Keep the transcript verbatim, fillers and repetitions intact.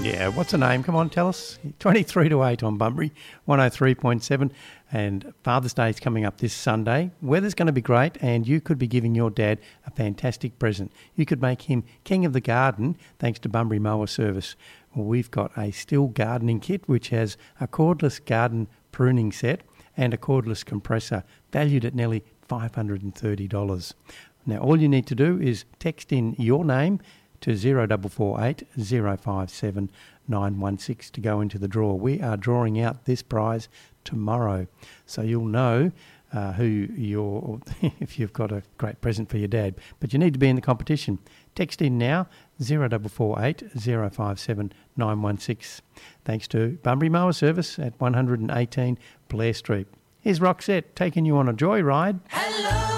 Yeah, what's the name? Come on, tell us. twenty-three to eight on Bunbury, one oh three point seven. And Father's Day is coming up this Sunday. Weather's going to be great, and you could be giving your dad a fantastic present. You could make him king of the garden thanks to Bunbury Mower Service. Well, we've got a Stihl gardening kit which has a cordless garden pruning set and a cordless compressor valued at nearly five hundred thirty dollars. Now, all you need to do is text in your name to zero four four eight, zero five seven, nine one six to go into the draw. We are drawing out this prize tomorrow, so you'll know uh, who you're, if you've got a great present for your dad. But you need to be in the competition. Text in now, zero four four eight, zero five seven, nine one six. Thanks to Bunbury Mower Service at one eighteen Blair Street. Here's Roxette taking you on a joyride. Hello.